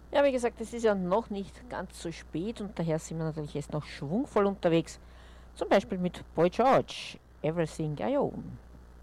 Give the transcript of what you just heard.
Ja, wie gesagt, es ist ja noch nicht ganz so spät und daher sind wir natürlich jetzt noch schwungvoll unterwegs. Zum Beispiel mit Boy George, Everything I Own.